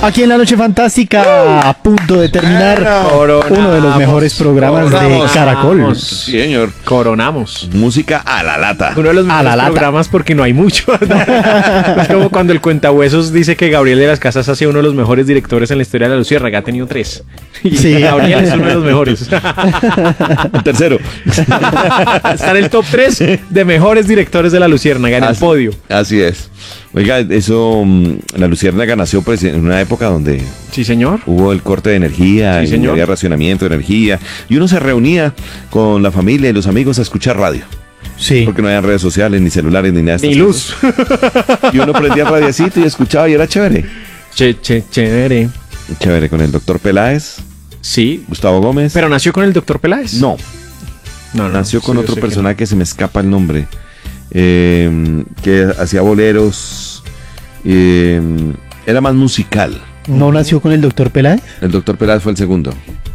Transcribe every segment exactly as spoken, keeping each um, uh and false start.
Aquí en La Noche Fantástica, a punto de terminar Coronamos. uno de los mejores programas Coronamos. de Caracol. Sí, señor. Coronamos. Música a la lata. Uno de los A mejores la lata. programas porque no hay mucho. Es como cuando el Cuentahuesos dice que Gabriel de las Casas ha sido uno de los mejores directores en la historia de La Luciérnaga. Ha tenido tres. Y Sí. Gabriel es uno de los mejores. El tercero. Está en el top tres de mejores directores de La Luciérnaga, en el Así- podio. Así es. Oiga, eso, mm, la Luciérnaga nació pues en una época donde Sí, señor. hubo el corte de energía, Sí, y señor. había racionamiento de energía, y uno se reunía con la familia y los amigos a escuchar radio, Sí. porque no había redes sociales, ni celulares, ni nada de Ni estas luz. cosas. Y uno prendía el radiacito y escuchaba y era chévere. Che, che, chévere. Chévere, con el doctor Peláez, Sí. Gustavo Gómez. ¿Pero nació con el doctor Peláez? no, No, no. nació con sí, yo otro sé que personaje que se me escapa el nombre, eh, que hacía boleros, eh, era más musical. ¿No nació con el doctor Peláez? El doctor Peláez fue el segundo.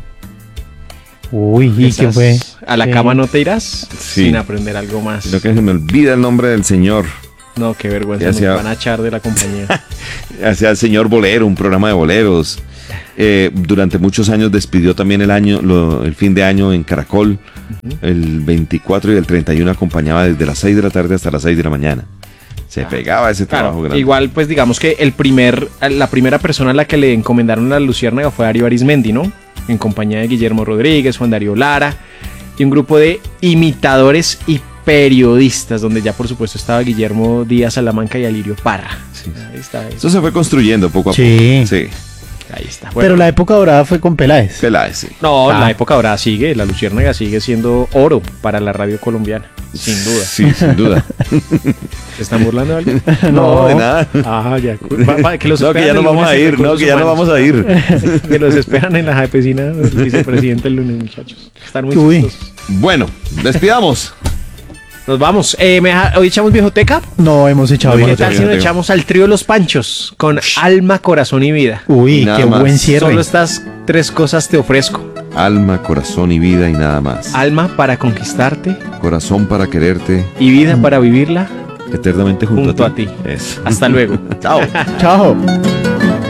Uy, no. ¿y qué Estás- fue? ¿A la Sí. cama no te irás? Sí. Sin aprender algo más. Sino que se me olvida el nombre del señor. No, qué vergüenza. Ya Nos sea- van a echar de la compañía. Hacía el señor Bolero, un programa de boleros. Eh, durante muchos años despidió también el año, lo- el fin de año en Caracol. El veinticuatro y el treinta y uno acompañaba desde las seis de la tarde hasta las seis de la mañana. Se pegaba ese trabajo Claro, grande. igual pues digamos que el primer, la primera persona a la que le encomendaron la Luciérnaga fue Darío Arismendi, ¿no? En compañía de Guillermo Rodríguez, Juan Darío Lara y un grupo de imitadores y periodistas, donde ya por supuesto estaba Guillermo Díaz Salamanca y Alirio Parra. Sí. Ahí está, ahí, Eso se fue construyendo poco a Sí. poco. Sí. ahí está. Pero Bueno, la época dorada fue con Peláez. Peláez, sí. no, Ah. la época ahora sigue, la Luciérnaga sigue siendo oro para la radio colombiana, sin duda. Sí, sin duda. ¿Se están burlando de alguien? No, de nada. Ah, ya. Va- va, que los No, que esperan ya no el vamos lunes a en ir, no, Recursos que ya no Humanos. vamos a ir. Que los esperan en la japecina del vicepresidente el lunes, muchachos. Están muy Uy. chistosos. Bueno, despidamos. Nos vamos. Eh, me deja- ¿Hoy echamos viejoteca? No, hemos echado No, bien. ¿Qué hemos tal si nos Viejoteca. echamos al trío Los Panchos con alma, corazón y vida? Uy, Nada qué más. buen cierre. Solo estas tres cosas te ofrezco. Alma, corazón y vida y nada más. Alma para conquistarte Corazón para quererte y vida para vivirla eternamente junto, junto a a ti. ti. Eso. Hasta luego. Chao. Chao.